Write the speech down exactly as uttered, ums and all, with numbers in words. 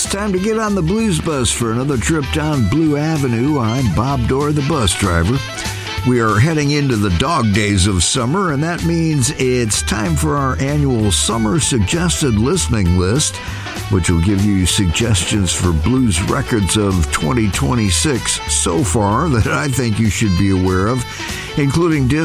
It's time to get on the Blues Bus for another trip down Blue Avenue. I'm Bob Dorr, the bus driver. We are heading into the dog days of summer, and that means it's time for our annual Summer Suggested Listening List, which will give you suggestions for blues records of twenty twenty-six so far that I think you should be aware of, including